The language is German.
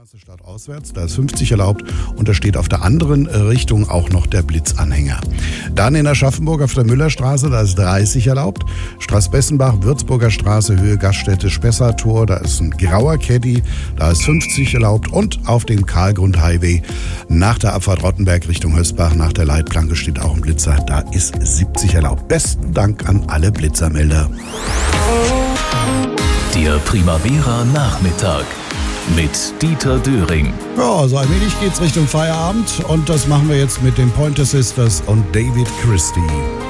Straße stadtauswärts, da ist 50 erlaubt und da steht auf der anderen Richtung auch noch der Blitzanhänger. Dann in Aschaffenburg auf der Müllerstraße, da ist 30 erlaubt. Straßbessenbach, Würzburger Straße, Höhe Gaststätte, Spessartor, da ist ein grauer Caddy, da ist 50 erlaubt. Und auf dem Karlgrund-Highway nach der Abfahrt Rottenberg Richtung Hösbach, nach der Leitplanke steht auch ein Blitzer, da ist 70 erlaubt. Besten Dank an alle Blitzermelder. Der Primavera-Nachmittag mit Dieter Döring. Ja, so allmählich geht's Richtung Feierabend und das machen wir jetzt mit den Pointer Sisters und David Christie.